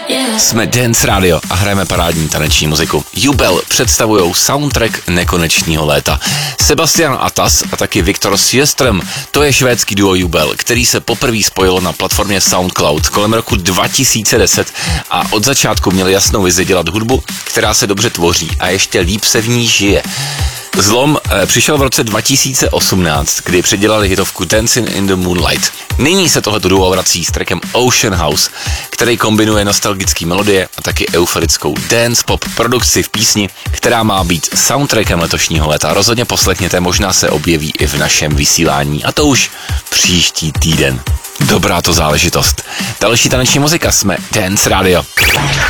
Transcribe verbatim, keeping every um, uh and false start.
Jsme Dance Radio a hrajeme parádní taneční muziku. Jubel představujou soundtrack nekonečního léta. Sebastian Atas a taky Viktor Sjöström, to je švédský duo Jubel, který se poprvé spojilo na platformě SoundCloud kolem roku dva tisíce deset a od začátku měli jasnou vizi dělat hudbu, která se dobře tvoří a ještě líp se v ní žije. Zlom e, přišel v roce dva tisíce osmnáct, kdy předělali hitovku Dancing in the Moonlight. Nyní se tohleto duo vrací s trackem Ocean House, který kombinuje nostalgický melodie a taky euforickou dance pop produkci v písni, která má být soundtrackem letošního léta. Rozhodně poslechněte, možná se objeví i v našem vysílání, a to už příští týden. Dobrá to záležitost. Další taneční muzika, jsme Dance Radio.